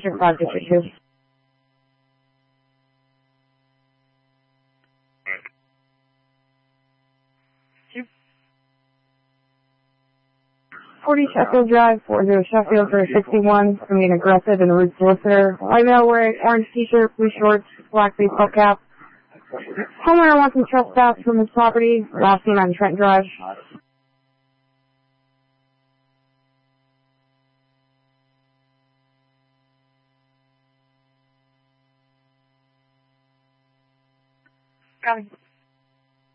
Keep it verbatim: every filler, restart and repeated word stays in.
District five, District two. forty Sheffield Drive, four zero Sheffield for sixty-one, for being aggressive and rude solicitor. White male wearing orange t-shirt, blue shorts, black baseball cap. Homeowner wants some trespass from his property, last seen on Trent Drive. Copy.